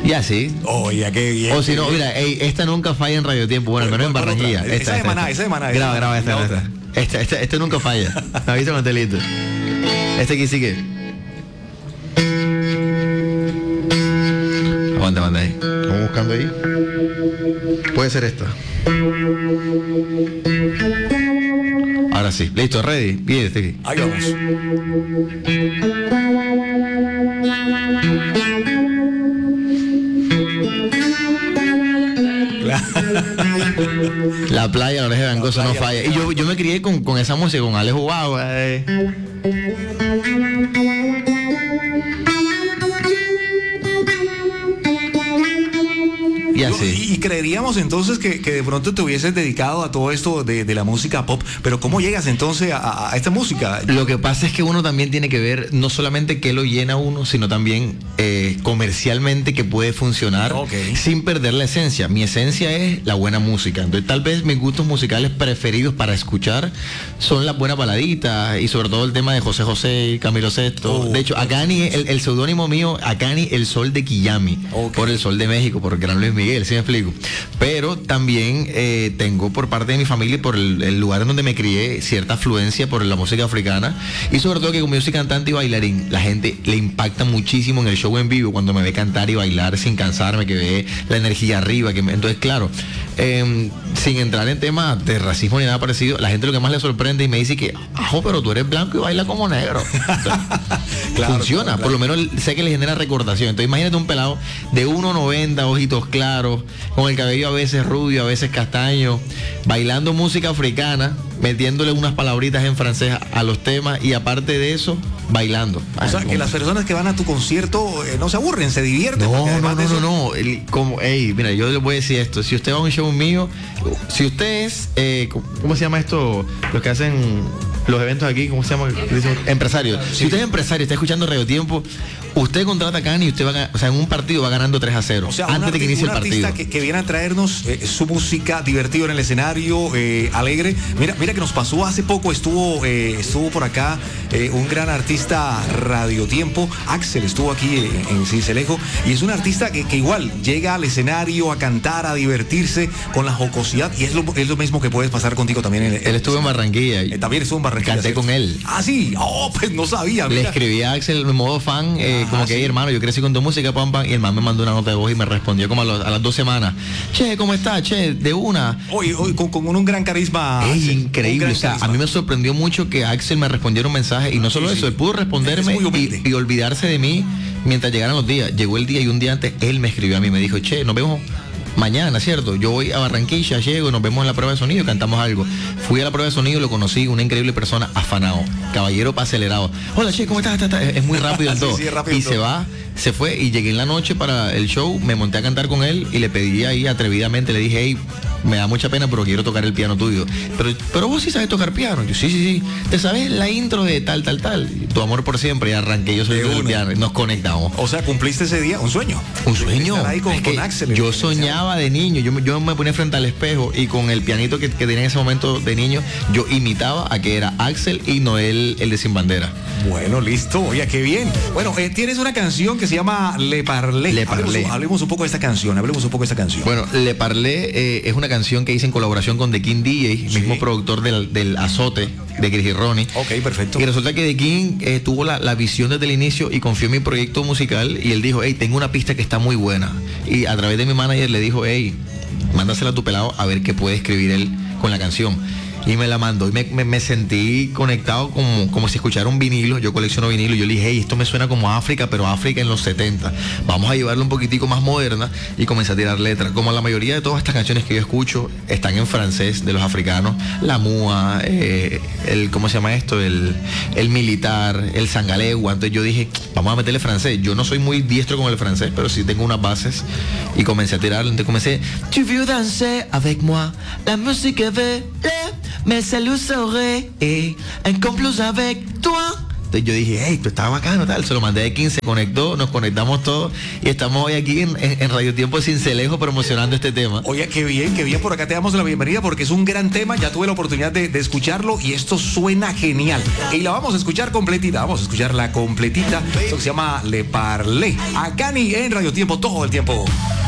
Y así. Oye, qué bien. O si no, mira, esta nunca falla en Radio Tiempo. Bueno, al menos en Barranquilla. Esa de Maná. Graba esta nunca falla. ¿Me has visto con telito? Este aquí sí que. Aguanta ahí. Estamos buscando ahí. Puede ser esta. Ahora sí. Listo, ready. Bien, este aquí. Ahí vamos. La playa, la oreja de Gangoso no falla. Y yo me crié con esa música, con Alejo Guau. Y así. Y creeríamos entonces que de pronto te hubieses dedicado a todo esto de la música pop, pero ¿cómo llegas entonces a esta música? Lo que pasa es que uno también tiene que ver no solamente qué lo llena uno, sino también comercialmente que puede funcionar sin perder la esencia. Mi esencia es la buena música. Entonces tal vez mis gustos musicales preferidos para escuchar son las buenas baladitas y sobre todo el tema de José José y Camilo Sesto. De hecho, Akani, el seudónimo mío, Akani, el sol de Quillami, por el sol de México, por el gran Luis Miguel, ¿sí me explico? Pero también tengo por parte de mi familia y por el lugar en donde me crié cierta afluencia por la música africana y sobre todo que como yo soy cantante y bailarín, la gente le impacta muchísimo en el show en vivo cuando me ve cantar y bailar sin cansarme, que ve la energía arriba, entonces claro, sin entrar en temas de racismo ni nada parecido, la gente lo que más le sorprende y me dice que, pero tú eres blanco y bailas como negro. Claro, funciona, claro. Por lo menos sé que le genera recordación. Entonces imagínate un pelado de 1.90, ojitos claros, con el cabello a veces rubio, a veces castaño, bailando música africana, metiéndole unas palabritas en francés a los temas y aparte de eso, bailando. O sea, que las personas que van a tu concierto no se aburren, se divierten. No. Mira, yo les voy a decir esto. Si usted va a un show mío, si usted es, ¿cómo se llama esto? Los que hacen los eventos aquí, ¿cómo se llama? Empresario. Si usted es empresario, está escuchando Radio Tiempo, usted contrata a Cani y usted va en un partido va ganando 3-0. O sea, antes de que inicie el partido. Artista que viene a traernos su música, divertido en el escenario, alegre. Mira que nos pasó hace poco, estuvo por acá un gran artista Radio Tiempo, Axel, estuvo aquí en Cincelejo, y es un artista que igual llega al escenario a cantar, a divertirse con la jocosidad, y es lo mismo que puede pasar contigo también. Él estuvo en Barranquilla. También estuvo en Barranquilla. Canté con él. Ah, sí. Pues no sabía. Mira. Le escribí a Axel en modo fan, como que, hermano, yo crecí con tu música, pam, pam, y el man me mandó una nota de voz y me respondió como a las 2 semanas. Che, ¿cómo estás? Che, de una. Hoy con un gran carisma. Increíble. O sea, carisma. A mí me sorprendió mucho que Axel me respondiera un mensaje y no solo eso, él pudo responderme y olvidarse de mí mientras llegaran los días. Llegó el día y un día antes él me escribió a mí, me dijo, che, nos vemos mañana, ¿cierto? Yo voy a Barranquilla, llego, nos vemos en la prueba de sonido, cantamos algo. Fui a la prueba de sonido, lo conocí, una increíble persona, afanado, caballero acelerado. Hola, che, ¿cómo estás? Es muy rápido en todo. Rápido y se fue y llegué en la noche para el show, me monté a cantar con él y le pedí ahí atrevidamente, le dije, hey, me da mucha pena, pero quiero tocar el piano tuyo. Pero vos sí sabes tocar piano. Yo, sí. ¿Te sabes la intro de tal? Tu amor por siempre. Y arranqué, yo soy el piano y nos conectamos. O sea, ¿cumpliste ese día? ¿Un sueño? Un sueño. Estar ahí con Axel. Yo soñaba de niño. Yo me ponía frente al espejo y con el pianito que tenía en ese momento de niño, yo imitaba a que era Axel y Noel, el de Sin Bandera. Bueno, listo. Oye, qué bien. Bueno, tienes una canción que se llama Le Parlé. Hablemos un poco de esta canción. Bueno, Le Parlé es una canción que hice en colaboración con The King DJ, mismo productor del Azote de Chris y Ronnie. Ok, perfecto. Y resulta que The King tuvo la visión desde el inicio y confió en mi proyecto musical y él dijo, hey, tengo una pista que está muy buena. Y a través de mi manager le dijo, hey, mándasela a tu pelado a ver qué puede escribir él con la canción. Y me la mandó y me sentí conectado como si escuchara un vinilo. Yo colecciono vinilo y yo le dije, hey, esto me suena como África, pero África en los 70. Vamos a llevarlo un poquitico más moderna y comencé a tirar letras. Como la mayoría de todas estas canciones que yo escucho están en francés de los africanos, la Mua, ¿cómo se llama esto? El militar, el sangalegua. Entonces yo dije, vamos a meterle francés. Yo no soy muy diestro con el francés, pero sí tengo unas bases y comencé a tirarlo. Entonces comencé, tu veux danser avec moi, la musique veut mais ça le saurait, et un complot avec toi, Entonces yo dije, hey, esto estaba bacano, tal. Se lo mandé de 15, conectó, nos conectamos todos y estamos hoy aquí en Radio Tiempo Cincelejo promocionando este tema. Oye, qué bien, por acá te damos la bienvenida porque es un gran tema, ya tuve la oportunidad de escucharlo y esto suena genial. Y la vamos a escuchar completita, vamos a escucharla completita. Esto que se llama Le Parlé. A Cani en Radio Tiempo todo el tiempo.